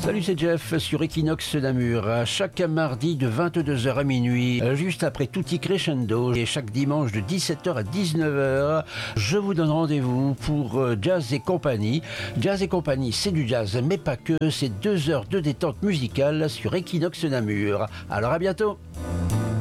Salut, c'est Jeff sur Equinox Namur. Chaque mardi de 22h à minuit, juste après Tutti Crescendo, et chaque dimanche de 17h à 19h, je vous donne rendez-vous pour Jazz et compagnie. Jazz et compagnie, c'est du jazz, mais pas que. C'est 2 heures de détente musicale sur Equinox Namur. Alors à bientôt.